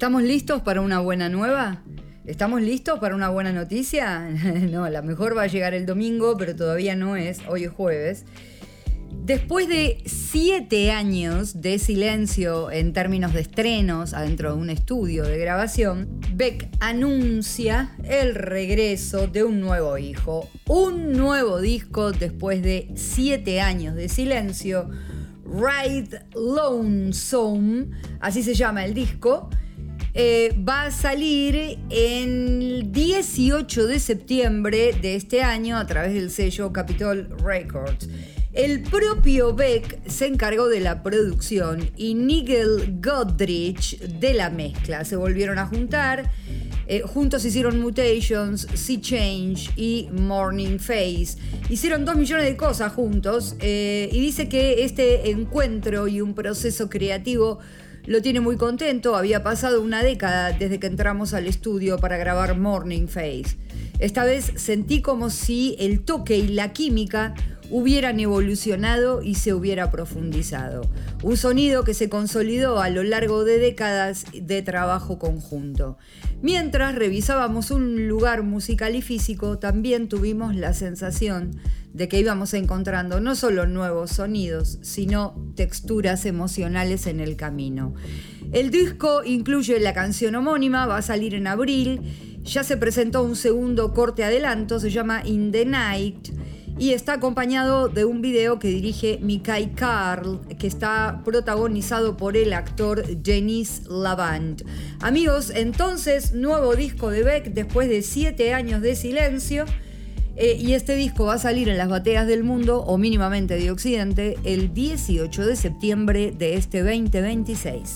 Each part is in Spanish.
¿Estamos listos para una buena nueva? ¿Estamos listos para una buena noticia? No, la mejor va a llegar el domingo, pero todavía no es. Hoy es jueves. Después de 7 años de silencio en términos de estrenos adentro de un estudio de grabación, Beck anuncia el regreso de un nuevo hijo, un nuevo disco después de 7 años de silencio. Ride Lonesome, así se llama el disco. Va a salir el 18 de septiembre de este año a través del sello Capitol Records. El propio Beck se encargó de la producción y Nigel Godrich de la mezcla. Se volvieron a juntar, juntos hicieron Mutations, Sea Change y Morning Phase. Hicieron 2 millones de cosas juntos y dice que este encuentro y un proceso creativo lo tiene muy contento. Había pasado una década desde que entramos al estudio para grabar Morning Phase. Esta vez sentí como si el toque y la química hubieran evolucionado y se hubiera profundizado. Un sonido que se consolidó a lo largo de décadas de trabajo conjunto. Mientras revisábamos un lugar musical y físico, también tuvimos la sensación de que íbamos encontrando no solo nuevos sonidos, sino texturas emocionales en el camino. El disco incluye la canción homónima, va a salir en abril. Ya se presentó un segundo corte adelanto, se llama In the Night, y está acompañado de un video que dirige Mikai Karl, que está protagonizado por el actor Denis Lavant. Amigos, entonces, nuevo disco de Beck después de 7 años de silencio. Y este disco va a salir en las bateas del mundo, o mínimamente de Occidente, el 18 de septiembre de este 2026.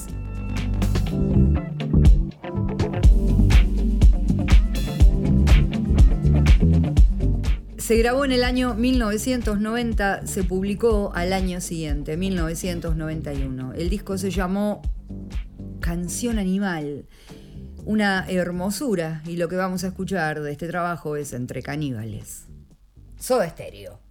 Se grabó en el año 1990, se publicó al año siguiente, 1991. El disco se llamó Canción Animal, una hermosura, y lo que vamos a escuchar de este trabajo es Entre Caníbales. Soda Stereo.